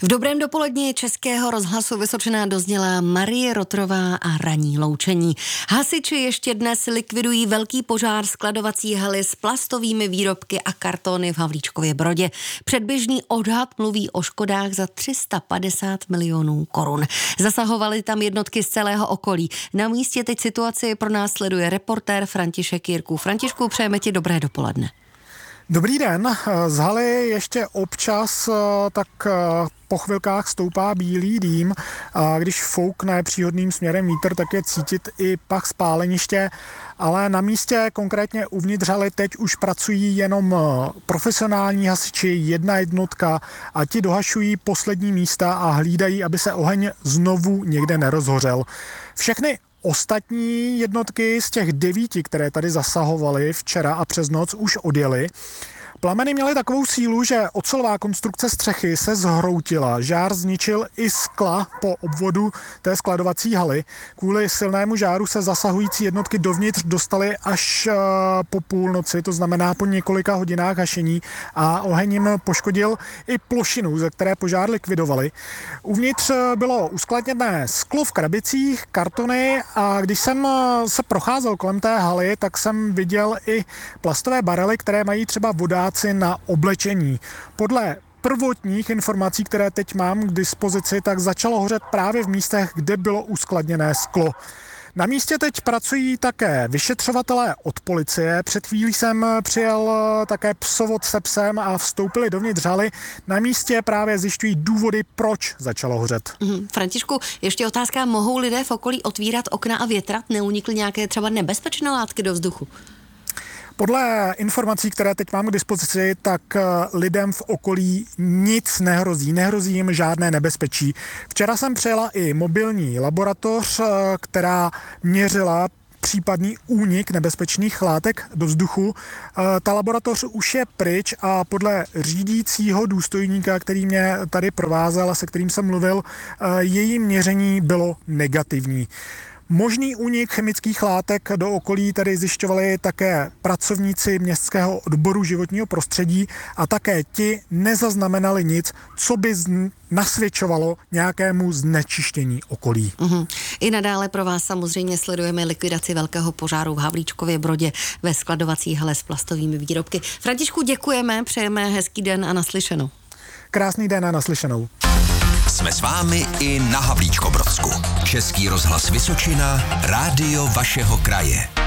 V dobrém dopoledni Českého rozhlasu Vysočina dozněla Marie Rotrová a ranní loučení. Hasiči ještě dnes likvidují velký požár skladovací haly s plastovými výrobky a kartony v Havlíčkově Brodě. Předběžný odhad mluví o škodách za 350 milionů korun. Zasahovaly tam jednotky z celého okolí. Na místě teď situaci pro nás sleduje reportér František Jirků. Františku, přejeme ti dobré dopoledne. Dobrý den. Z haly ještě občas tak po chvilkách stoupá bílý dým a když foukne příhodným směrem vítr, tak je cítit i pach spáleniště, ale na místě, konkrétně uvnitř haly, teď už pracují jenom profesionální hasiči, jedna jednotka a ti dohašují poslední místa a hlídají, aby se oheň znovu někde nerozhořel. Všechny ostatní jednotky z těch 9, které tady zasahovaly včera a přes noc, už odjely. Plameny měly takovou sílu, že ocelová konstrukce střechy se zhroutila. Žár zničil i skla po obvodu té skladovací haly. Kvůli silnému žáru se zasahující jednotky dovnitř dostaly až po půlnoci, to znamená po několika hodinách hašení, a oheň jim poškodil i plošinu, ze které požár likvidovali. Uvnitř bylo uskladněné sklo v krabicích, kartony a když jsem se procházel kolem té haly, tak jsem viděl i plastové barely, které mají třeba vodáci na oblečení. Podle prvotních informací, které teď mám k dispozici, tak začalo hořet právě v místech, kde bylo uskladněné sklo. Na místě teď pracují také vyšetřovatelé od policie. Před chvílí jsem přijel také psovod se psem a vstoupili dovnitř haly. Na místě právě zjišťují důvody, proč začalo hořet. Františku, ještě otázka, mohou lidé v okolí otvírat okna a větrat? Neunikly nějaké třeba nebezpečné látky do vzduchu? Podle informací, které teď mám k dispozici, tak lidem v okolí nic nehrozí. Nehrozí jim žádné nebezpečí. Včera jsem přijela i mobilní laboratoř, která měřila případný únik nebezpečných látek do vzduchu. Ta laboratoř už je pryč a podle řídícího důstojníka, který mě tady provázel a se kterým jsem mluvil, její měření bylo negativní. Možný únik chemických látek do okolí tady zjišťovali také pracovníci městského odboru životního prostředí a také ti nezaznamenali nic, co by nasvědčovalo nějakému znečištění okolí. I nadále pro vás samozřejmě sledujeme likvidaci velkého požáru v Havlíčkově Brodě ve skladovací hale s plastovými výrobky. Františku, děkujeme, přejeme hezký den a naslyšenou. Krásný den a naslyšenou. Jsme s vámi i na Havlíčkobrodsku. Český rozhlas Vysočina, rádio vašeho kraje.